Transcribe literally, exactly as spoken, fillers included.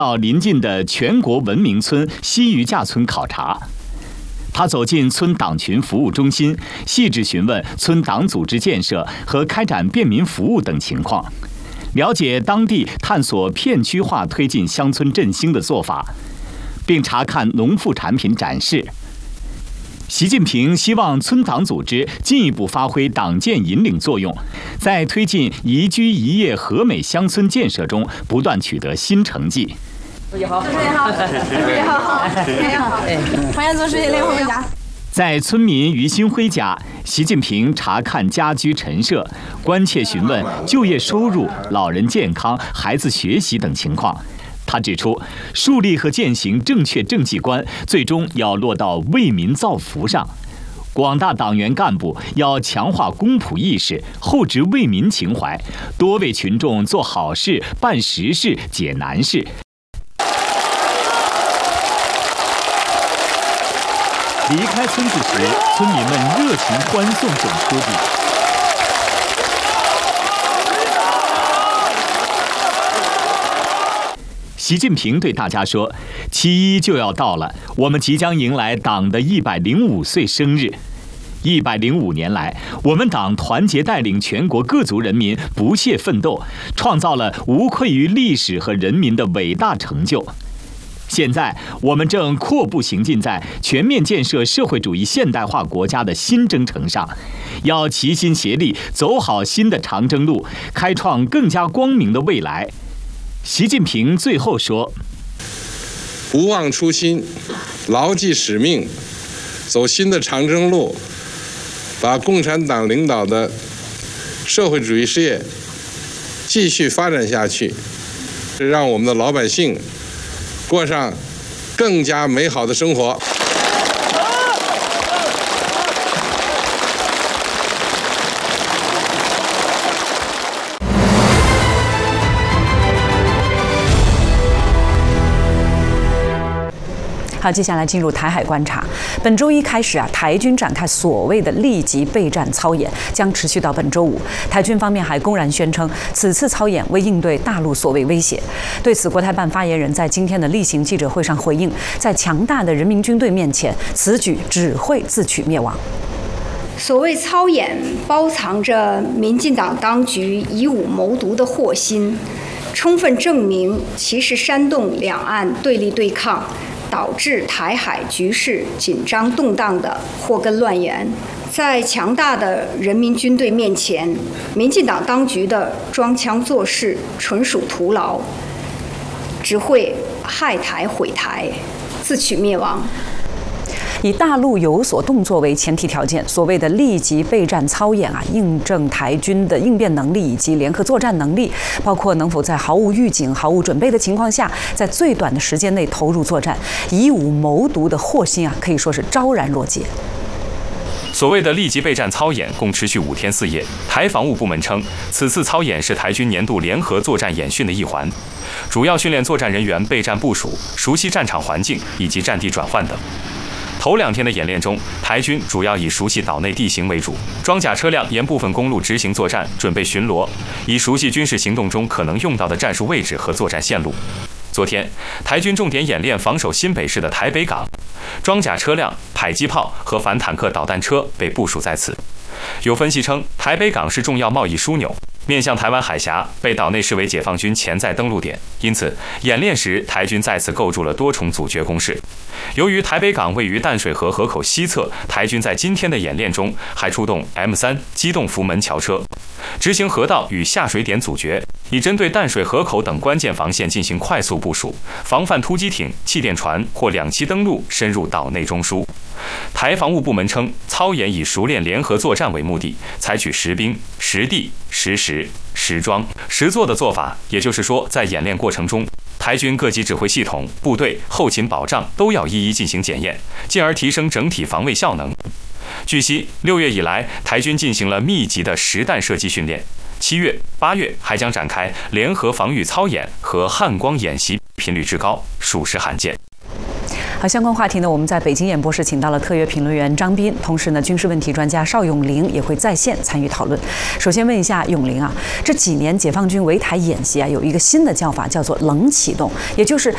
到邻近的全国文明村西余架村考察。他走进村党群服务中心，细致询问村党组织建设和开展便民服务等情况，了解当地探索片区化推进乡村振兴的做法，并查看农副产品展示。习近平希望村党组织进一步发挥党建引领作用，在推进宜居宜业和美乡村建设中不断取得新成绩。 主席好，主席好，主席好，主席好，欢迎总书记领回家。在村民于新辉家，习近平查看家居陈设，关切询问就业收入、老人健康、孩子学习等情况。他指出，树立和践行正确政绩观，最终要落到为民造福上。广大党员干部要强化公仆意识，厚植为民情怀，多为群众做好事、办实事、解难事。离开村子时，村民们热情欢送总书记。习近平对大家说：“七一就要到了，我们即将迎来党的一百零五岁生日。一百零五年来，我们党团结带领全国各族人民不懈奋斗，创造了无愧于历史和人民的伟大成就。现在，我们正阔步行进在全面建设社会主义现代化国家的新征程上，要齐心协力走好新的长征路，开创更加光明的未来。”习近平最后说：“ 不忘初心，牢记使命，走新的长征路，把共产党领导的社会主义事业继续发展下去，让我们的老百姓过上更加美好的生活。” 好，接下来进入台海观察。本周一开始啊，台军展开所谓的立即备战操演，将持续到本周五。台军方面还公然宣称，此次操演为应对大陆所谓威胁。对此，国台办发言人在今天的例行记者会上回应，在强大的人民军队面前，此举只会自取灭亡。 所谓操演，包藏着民进党当局以武谋独的祸心，充分证明其是煽动两岸对立对抗，导致台海局势紧张动荡的祸根乱源。在强大的人民军队面前，民进党当局的装腔作势纯属徒劳，只会害台毁台，自取灭亡。 以大陆有所动作为前提条件，所谓的立即备战操演啊，印证台军的应变能力以及联合作战能力，包括能否在毫无预警、毫无准备的情况下，在最短的时间内投入作战，以武谋独的祸心啊，可以说是昭然若揭。 所谓的立即备战操演共持续五天四夜。台防务部门称，此次操演是台军年度联合作战演训的一环，主要训练作战人员备战部署、熟悉战场环境以及战地转换等。头两天的演练中，台军主要以熟悉岛内地形为主，装甲车辆沿部分公路执行作战，准备巡逻，以熟悉军事行动中可能用到的战术位置和作战线路。昨天，台军重点演练防守新北市的台北港，装甲车辆、迫击炮和反坦克导弹车被部署在此。有分析称，台北港是重要贸易枢纽，面向台湾海峡，被岛内视为解放军潜在登陆点，因此演练时台军在此构筑了多重阻绝工事。由于台北港位于淡水河河口西侧，台军在今天的演练中还出动 M 三 机动扶门桥车，执行河道与下水点阻绝，以针对淡水河口等关键防线进行快速部署，防范突击艇、气垫船或两栖登陆深入岛内中枢。台防务部门称，操演以熟练联合作战为目的，采取实兵、实地、实时、实装、实作的做法，也就是说，在演练过程中，台军各级指挥系统、部队、后勤保障都要一一进行检验，进而提升整体防卫效能。据悉，六月以来，台军进行了密集的实弹射击训练，七月、八月还将展开联合防御操演和汉光演习，频率之高，属实罕见。 好，相关话题呢，我们在北京演播室请到了特约评论员张斌，同时呢，军事问题专家邵永林也会在线参与讨论。首先问一下永林啊，这几年解放军围台演习啊，有一个新的叫法，叫做冷启动，也就是